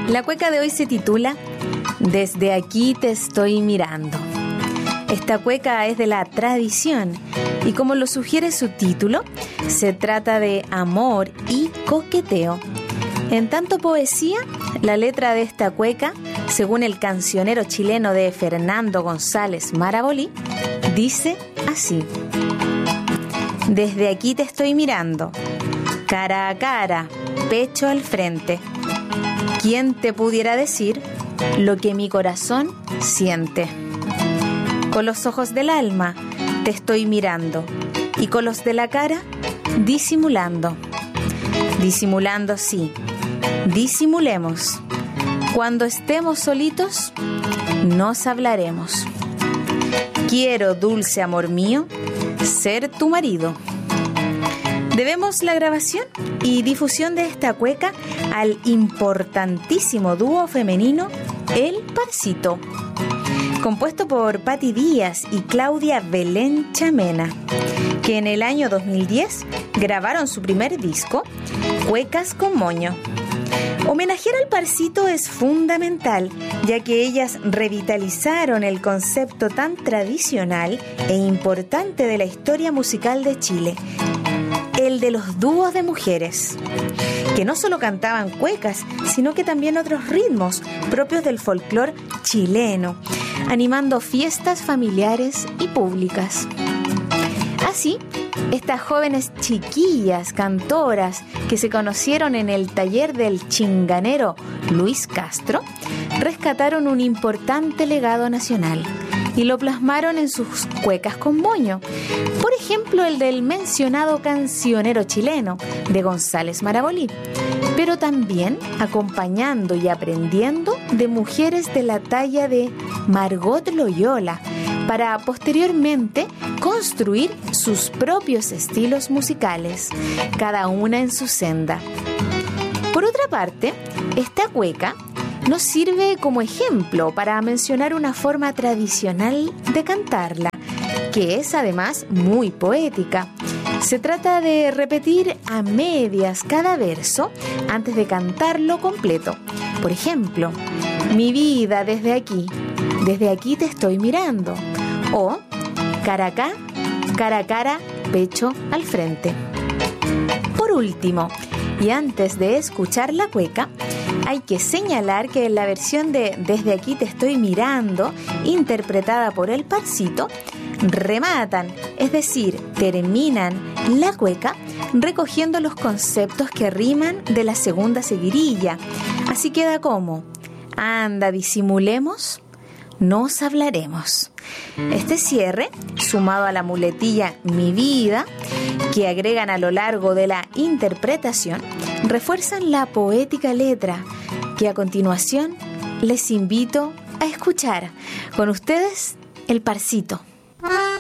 La cueca de hoy se titula Desde aquí te estoy mirando. Esta cueca es de la tradición y, como lo sugiere su título, se trata de amor y coqueteo. En tanto poesía, la letra de esta cueca, según el cancionero chileno de Fernando González Marabolí, dice así: Desde aquí te estoy mirando, cara a cara, pecho al frente. ¿Quién te pudiera decir lo que mi corazón siente? Con los ojos del alma te estoy mirando y con los de la cara disimulando. Disimulando, sí, disimulemos. Cuando estemos solitos, nos hablaremos. Quiero, dulce amor mío, ser tu marido. Debemos la grabación y difusión de esta cueca al importantísimo dúo femenino El Parcito, compuesto por Patti Díaz y Claudia Belén Chamena, que en el año 2010 grabaron su primer disco, Cuecas con Moño. Homenajear al Parcito es fundamental, ya que ellas revitalizaron el concepto tan tradicional e importante de la historia musical de Chile, el de los dúos de mujeres, que no solo cantaban cuecas, sino que también otros ritmos propios del folclore chileno, animando fiestas familiares y públicas. Así, estas jóvenes chiquillas cantoras que se conocieron en el taller del chinganero Luis Castro, rescataron un importante legado nacional y lo plasmaron en sus cuecas con moño. Por ejemplo, el del mencionado cancionero chileno de González Marabolí, pero también acompañando y aprendiendo de mujeres de la talla de Margot Loyola, para posteriormente construir sus propios estilos musicales, cada una en su senda. Por otra parte, esta cueca nos sirve como ejemplo para mencionar una forma tradicional de cantarla, que es además muy poética. Se trata de repetir a medias cada verso antes de cantarlo completo. Por ejemplo, mi vida desde aquí te estoy mirando. O cara a cara, pecho al frente. Por último, y antes de escuchar la cueca, hay que señalar que en la versión de Desde aquí te estoy mirando, interpretada por El Parcito, rematan, es decir, terminan la cueca recogiendo los conceptos que riman de la segunda seguirilla. Así queda como: anda, disimulemos, nos hablaremos. Este cierre, sumado a la muletilla mi vida, que agregan a lo largo de la interpretación, refuerzan la poética letra, que a continuación les invito a escuchar. Con ustedes, El Parcito.